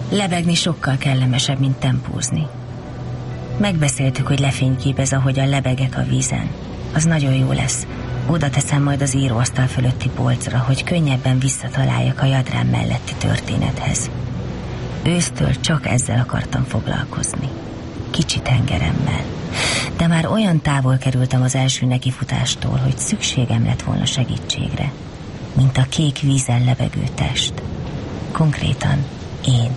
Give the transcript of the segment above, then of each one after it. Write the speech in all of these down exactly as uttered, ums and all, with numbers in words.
Lebegni sokkal kellemesebb, mint tempózni. Megbeszéltük, hogy lefényképez, ahogyan lebegek a vízen. Az nagyon jó lesz. Oda teszem majd az íróasztal fölötti polcra, hogy könnyebben visszataláljak a Jadrán melletti történethez. Ősztől csak ezzel akartam foglalkozni. Kicsi tengeremmel. De már olyan távol kerültem az első nekifutástól, hogy szükségem lett volna segítségre. Mint a kék vízen lebegő test. Konkrétan én.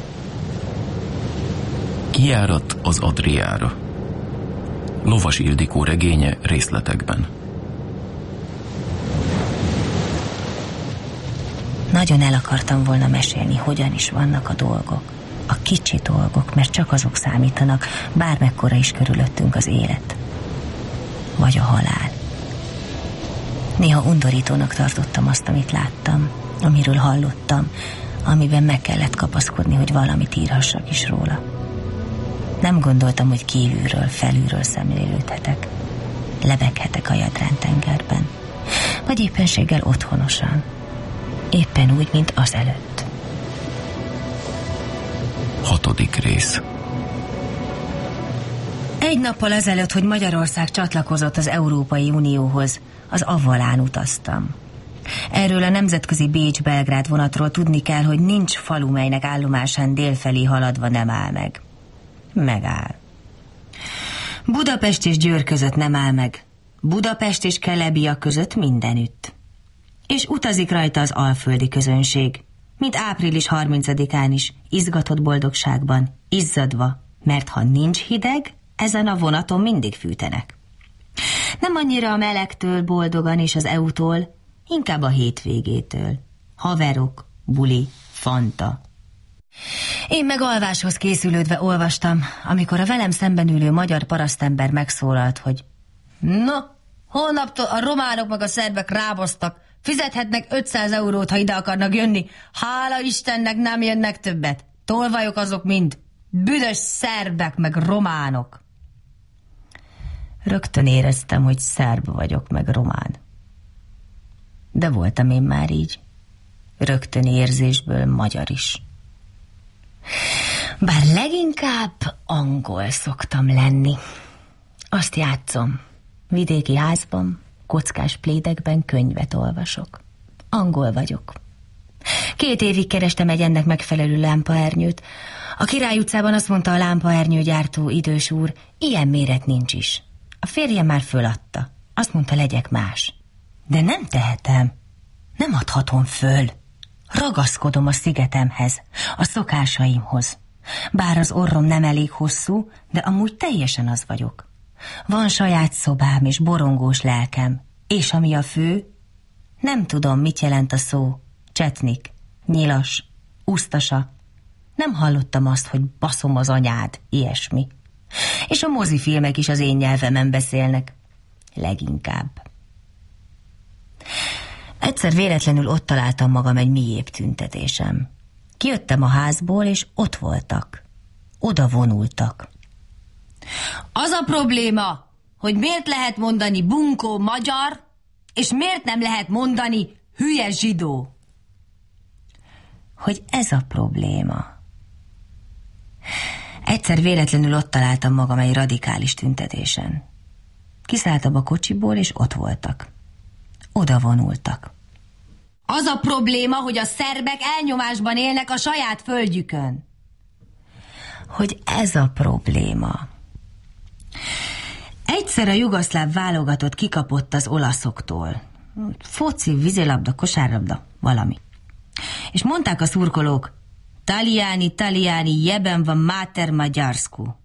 Kijárat az Adriára. Lovas Ildikó regénye részletekben. Nagyon el akartam volna mesélni, hogyan is vannak a dolgok. A kicsi dolgok, mert csak azok számítanak, bármekkora is körülöttünk az élet. Vagy a halál. Néha undorítónak tartottam azt, amit láttam, amiről hallottam, amiben meg kellett kapaszkodni, hogy valamit írhassak is róla. Nem gondoltam, hogy kívülről, felülről szemlélődhetek. Lebeghetek a Jadrán tengerben. Vagy éppenséggel otthonosan. Éppen úgy, mint azelőtt. Hatodik rész. Egy nappal azelőtt, hogy Magyarország csatlakozott az Európai Unióhoz, az Avalán utaztam. Erről a nemzetközi Bécs-Belgrád vonatról tudni kell, hogy nincs falu, melynek állomásán délfelé haladva nem áll meg. Megáll. Budapest és Győr között nem áll meg. Budapest és Kelebia között mindenütt. És utazik rajta az alföldi közönség, mint április harmincadikán is, izgatott boldogságban, izzadva, mert ha nincs hideg, ezen a vonaton mindig fűtenek. Nem annyira a melegtől boldogan és az é u-tól, inkább a hétvégétől. Haverok, buli, fanta. Én meg alváshoz készülődve olvastam, amikor a velem szemben ülő magyar parasztember megszólalt, hogy na, holnaptól a románok meg a szerbek ráboztak, fizethetnek ötszáz eurót, ha ide akarnak jönni. Hála Istennek nem jönnek többet. Tolvajok azok mind. Büdös szerbek meg románok. Rögtön éreztem, hogy szerb vagyok meg román. De voltam én már így. Rögtön érzésből magyar is. Bár leginkább angol szoktam lenni. Azt játszom. Vidéki házban, kockás plédekben könyvet olvasok. Angol vagyok. Két évig kerestem egy ennek megfelelő lámpaernyőt. A Király utcában azt mondta a lámpaernyőgyártó idős úr, ilyen méret nincs is. A férjem már föladta. Azt mondta, legyek más. De nem tehetem. Nem adhatom föl. Ragaszkodom a szigetemhez, a szokásaimhoz. Bár az orrom nem elég hosszú, de amúgy teljesen az vagyok. Van saját szobám és borongós lelkem, és ami a fő, nem tudom, mit jelent a szó. Csetnik, nyilas, usztasa. Nem hallottam azt, hogy baszom az anyád, ilyesmi. És a mozifilmek is az én nyelvemen beszélnek. Leginkább. Egyszer véletlenül ott találtam magam egy miébb tüntetésem. Kijöttem a házból, és ott voltak. Oda vonultak. Az a probléma, hogy miért lehet mondani bunkó magyar, és miért nem lehet mondani hülye zsidó. Hogy ez a probléma. Egyszer véletlenül ott találtam magam egy radikális tüntetésen. Kiszálltam a kocsiból, és ott voltak. Oda vonultak. Az a probléma, hogy a szerbek elnyomásban élnek a saját földjükön. Hogy ez a probléma. Egyszer a jugoszláv válogatott kikapott az olaszoktól. Foci, vízilabda, kosárlabda, valami. És mondták a szurkolók, Taliani, Taliani, jeben van Mater Magyarsku.